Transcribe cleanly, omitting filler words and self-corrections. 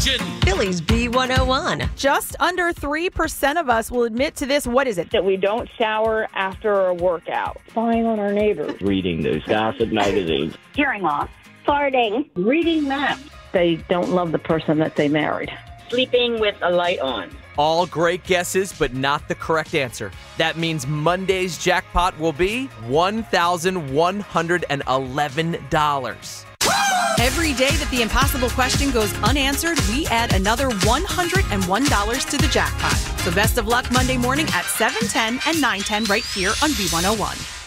Phillies B101. Just under 3% of us will admit to this. What is it? That we don't shower after a workout. Spying on our neighbors. Reading those gossip magazines. Hearing loss. Farting. Reading maps. They don't love the person that they married. Sleeping with a light on. All great guesses, but not the correct answer. That means Monday's jackpot will be $1,111. Every day that the impossible question goes unanswered, we add another $101 to the jackpot. So best of luck Monday morning at 7:10 and 9:10 right here on B101.